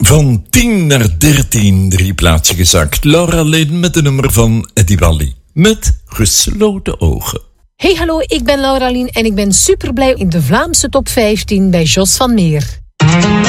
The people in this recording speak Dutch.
Van 10 naar 13, 3 plaatsen gezakt. Laura Leden met de nummer van Eddie Wally. Met gesloten ogen. Hey, hallo, ik ben Laura Lien en ik ben super blij in de Vlaamse top 15 bij Jos van Meer.